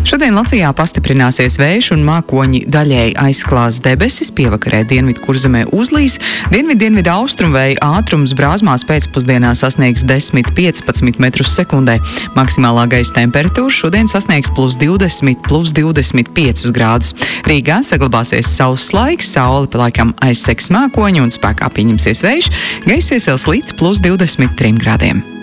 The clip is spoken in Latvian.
Šodien Latvijā pastiprināsies vējš un mākoņi daļēji aizklās debesis, pievakarē dienvidu kurzemē uzlīs, dienvidu austrumvēja ātrums Brāzmās pēcpusdienā sasniegs 10–15 metrus sekundē. Maksimālā gaisa temperatūra šodien sasniegs +20–+25 grādus. Rīgā saglabāsies sauss laiks, saule pa laikam aizsegs mākoņi un spēkā pieņemsies vējš, gaisa iesils līdz +23 grādiem.